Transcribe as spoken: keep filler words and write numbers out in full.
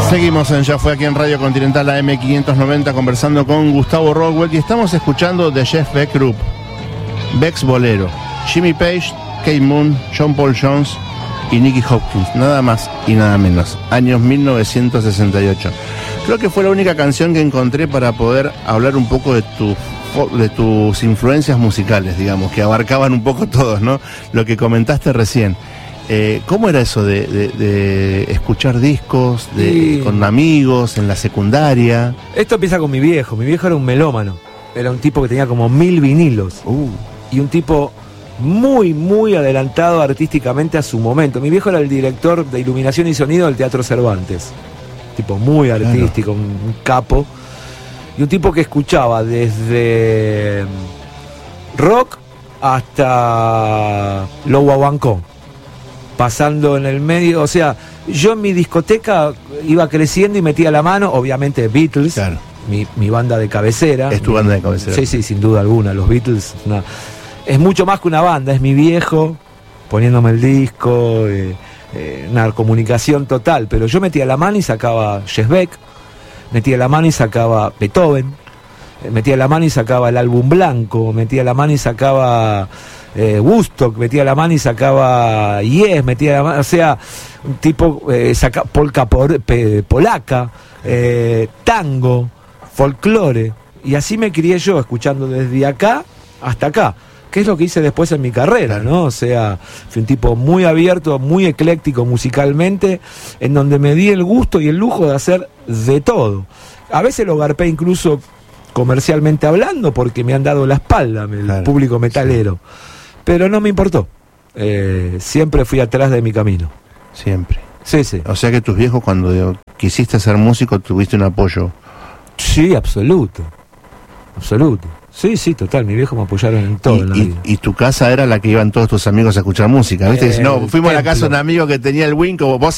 Seguimos en Ya Fue aquí en Radio Continental A M quinientos noventa conversando con Gustavo Rockwell y estamos escuchando The Jeff Beck Group, Beck's Bolero, Jimmy Page, Keith Moon, John Paul Jones y Nicky Hopkins, nada más y nada menos, años mil novecientos sesenta y ocho. Creo que fue la única canción que encontré para poder hablar un poco de tu de tus influencias musicales, digamos, que abarcaban un poco todos, ¿no? Lo que comentaste recién. Eh, ¿Cómo era eso de, de, de escuchar discos de, Sí. con amigos en la secundaria? Esto empieza con mi viejo. Mi viejo era un melómano. Era un tipo que tenía como mil vinilos. Uh. Y un tipo muy, muy adelantado artísticamente a su momento. Mi viejo era el director de iluminación y sonido del Teatro Cervantes. Tipo muy artístico, claro. un, un capo. Y un tipo que escuchaba desde rock hasta lo guaguancó. Pasando en el medio, o sea, yo en mi discoteca iba creciendo y metía la mano, obviamente Beatles, claro. mi, mi banda de cabecera. Es tu banda de cabecera. Sí, sí, sin duda alguna, los Beatles. Una, es mucho más que una banda, es mi viejo poniéndome el disco, eh, eh, una comunicación total, pero yo metía la mano y sacaba Jeff Beck, metía la mano y sacaba Beethoven, eh, metía la mano y sacaba el álbum blanco, metía la mano y sacaba... Eh, Woodstock, metía la mano y sacaba Yes, metía la mano, o sea, un tipo eh, saca polka por, pe, polaca, eh, tango, folclore, y así me crié yo, escuchando desde acá hasta acá, que es lo que hice después en mi carrera, ¿no? O sea, fui un tipo muy abierto, muy ecléctico musicalmente, en donde me di el gusto y el lujo de hacer de todo. A veces lo garpé incluso comercialmente hablando, porque me han dado la espalda el claro, público metalero. Sí. Pero no me importó. Eh, siempre fui atrás de mi camino. Siempre. Sí, sí. O sea que tus viejos, cuando quisiste ser músico, tuviste un apoyo. Sí, absoluto. Absoluto. Sí, sí, total. Mis viejos me apoyaron en todo. Y, en la y, vida. y tu casa era la que iban todos tus amigos a escuchar música, ¿viste? Eh, no, fuimos templo. a la casa de un amigo que tenía el Winco, vos